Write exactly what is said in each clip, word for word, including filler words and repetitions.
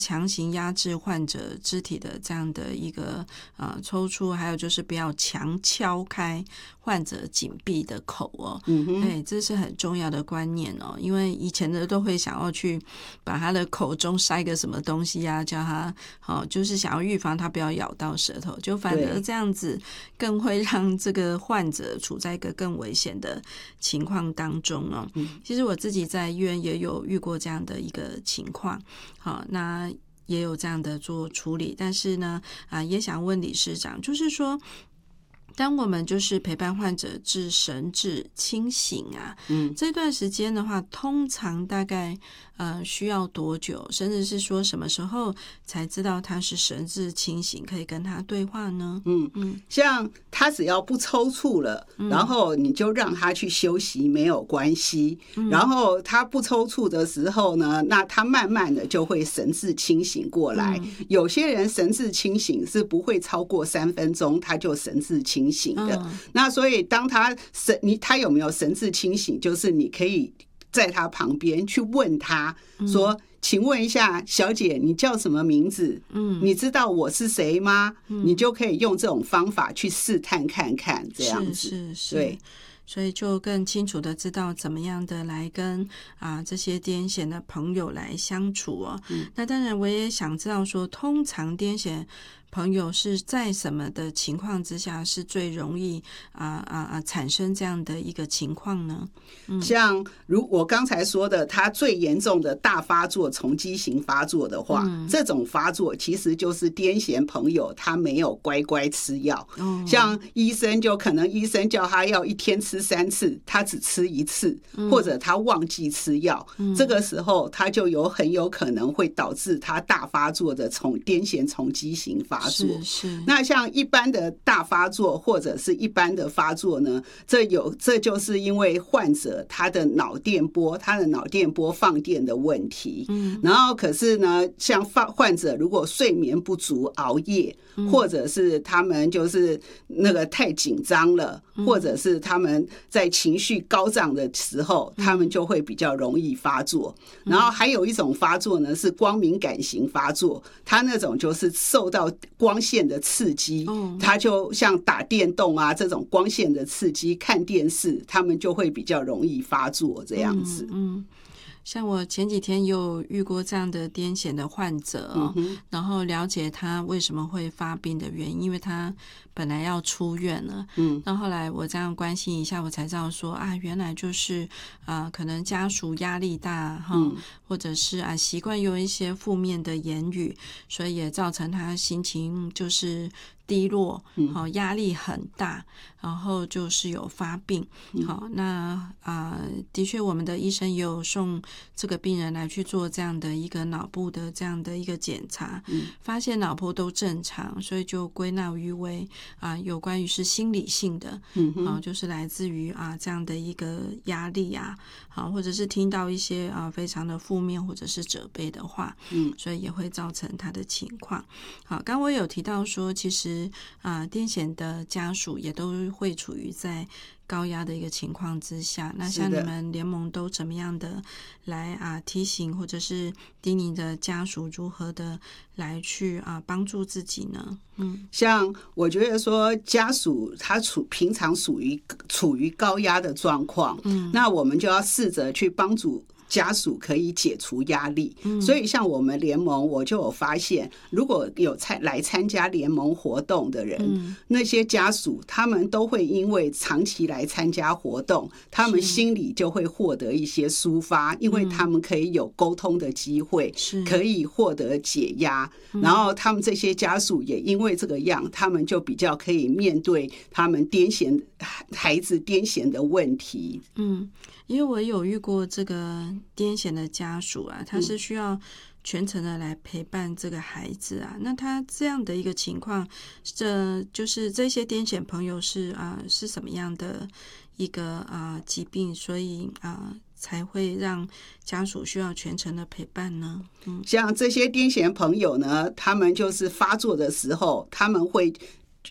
强行压制患者肢体的这样的一个呃抽搐，还有就是不要强敲开患者紧闭的口哦。嗯哼，对，这是很重要的观念哦。因为以前的都会想要去把他的口中塞个什么东西啊，叫他好、哦，就是想要预防他不要咬到舌头，就反而这样子更会让这个患者处在一个更危险的情况当中哦。嗯、其实我自己在医院也有遇过这样的一个情况，好，那也有这样的做处理，但是呢，啊，也想问理事长，就是说，当我们就是陪伴患者至神志清醒啊，嗯，这段时间的话，通常大概呃需要多久，甚至是说什么时候才知道他是神志清醒，可以跟他对话呢？ 嗯嗯，像他只要不抽搐了，嗯、然后你就让他去休息，没有关系。嗯、然后他不抽搐的时候呢，那他慢慢的就会神志清醒过来。嗯、有些人神志清醒是不会超过三分钟，他就神志清醒的。嗯、那所以当他神你他有没有神志清醒，就是你可以在他旁边去问他说。嗯，请问一下，小姐，你叫什么名字？嗯，你知道我是谁吗？嗯，你就可以用这种方法去试探看看，这样子。 是是是， 对， 所以就更清楚的知道怎么样的来跟啊这些癫痫的朋友来相处哦。嗯，那当然我也想知道说，通常癫痫朋友是在什么的情况之下是最容易啊啊啊产生这样的一个情况呢？ 嗯、像如我刚才说的，他最严重的大发作重畸型发作的话，嗯、这种发作其实就是癫痫朋友他没有乖乖吃药。哦、像医生就可能医生叫他要一天吃三次，他只吃一次，嗯、或者他忘记吃药，嗯、这个时候他就有很有可能会导致他大发作的从癫痫重畸型发作。 是是， 那像一般的大发作或者是一般的发作呢，这有这就是因为患者他的脑电波，他的脑电波放电的问题。嗯，然后可是呢，像患者如果睡眠不足、熬夜，嗯、或者是他们就是那个太紧张了，嗯、或者是他们在情绪高涨的时候，嗯、他们就会比较容易发作。嗯、然后还有一种发作呢是光敏感型发作，他那种就是受到光线的刺激，它就像打电动啊这种光线的刺激，看电视，他们就会比较容易发作这样子。 嗯嗯，像我前几天有遇过这样的癫痫的患者、哦嗯、然后了解他为什么会发病的原因，因为他本来要出院了，嗯，然后后来我这样关心一下，我才知道说啊，原来就是啊、呃，可能家属压力大哈，嗯、或者是啊习惯用一些负面的言语，所以也造成他心情就是低落，好、压力很大，然后就是有发病。好，那啊、呃，的确，我们的医生也有送这个病人来去做这样的一个脑部的这样的一个检查，嗯、发现脑波都正常，所以就归纳于为啊、呃、有关于是心理性的，嗯，好、就是来自于啊这样的一个压力啊，好，或者是听到一些啊非常的负面或者是责备的话，嗯，所以也会造成他的情况。好，刚我有提到说，其实啊，癫痫的家属也都会处于在高压的一个情况之下。那像你们联盟都怎么样的来啊提醒或者是叮咛的家属如何的来去啊帮助自己呢？嗯， 像我觉得说家属他处平常属于处于高压的状况，嗯，那我们就要试着去帮助家属可以解除压力，嗯、所以像我们联盟，我就有发现，如果有参来参加联盟活动的人，嗯、那些家属他们都会因为长期来参加活动，他们心里就会获得一些抒发，因为他们可以有沟通的机会，可以获得解压，嗯、然后他们这些家属也因为这个样，他们就比较可以面对他们癫痫孩子癫痫的问题。 嗯。因为我有遇过这个癫痫的家属啊，他是需要全程的来陪伴这个孩子啊。那他这样的一个情况，这就是这些癫痫朋友是啊、呃、是什么样的一个啊、呃、疾病，所以啊、呃、才会让家属需要全程的陪伴呢？嗯， 像这些癫痫朋友呢，他们就是发作的时候，他们会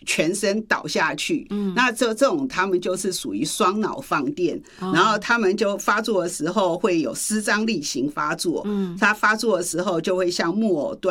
全身倒下去。嗯，那这这种他们就是属于双脑放电，哦、然后他们就发作的时候会有失张力型发作。嗯，他发作的时候就会像木偶断